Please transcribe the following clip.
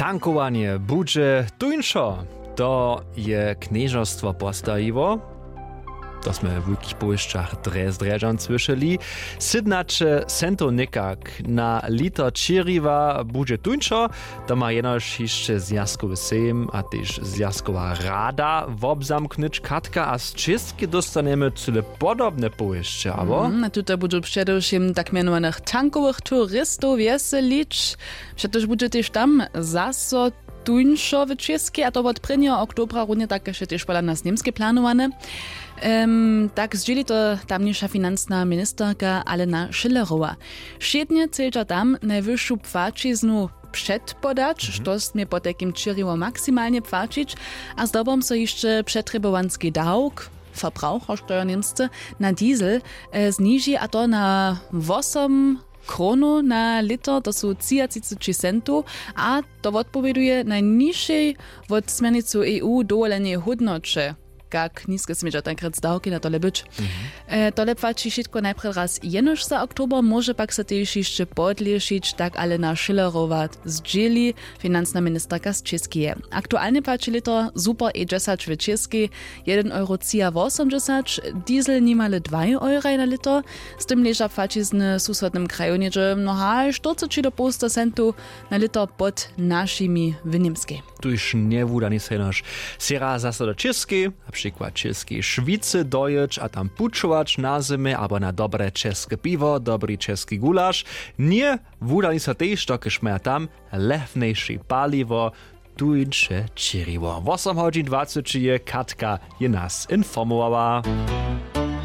Tankowanie budże tuńszo. To je knieżostwo postajiło. To sme w wielkich połyszczach Dreżan słyszeli. 17 centów nikak na liter čiriva budże tuńszo. To ma jenoż jeszcze zjazkowy sejm, a też zjazkowa rada wobzamknyć Katka, a z czystki dostaniemy tyle podobne połyszcze, abo? Tutaj budżą przedewším tak mianowanych tankowych turystów weselić. Przecież budże też tam zaso tuńszo w Česky, a to od 1. oktobra równie tak jeszcze też pola nas niemskie planowane. Tak zdzieli to tamniejsza finansna ministerka Alena Schillerowa. Świetnie celcza tam najwyższą płaciznu przedpodać, štož mnie po takim čirivo maksymalnie płacić, a zdobom so jeszcze przetrzybowanski dałk, Verbrauchersteuer niemsce, na diesel zniži, a to na 8 kronu na liter, to są 33 centów, a to odpowieduje najniższej od smernicu EU dovolenej hodnocie. Jak niskie smieża tankrat zdałki na tole być. Tole płaci wszystko najpierw raz jenoż za oktober, może pak se też jeszcze podlieszyć, tak Alena Schillerowa zdzieli, finansna ministerka z Českije. Aktualnie płaci liter super E10 w Českej 1,80 €, diesel niemale 2 € na liter, z tym leża płaci z susodnym kraju niedzie 40 centów na liter pod naszymi w Niemskiej. Tuż nie wudani se nasz sera zase do Českej, na przykład Českej Szwicy dojeć, a tam puczować na zimę, albo na dobre czeskie piwo, dobry czeski gulasz. Nie wudani se też, dokiż ma tam lewniejsze paliwo, tuńsze čirivo. 8 godzin 20 Katka je nas informowała.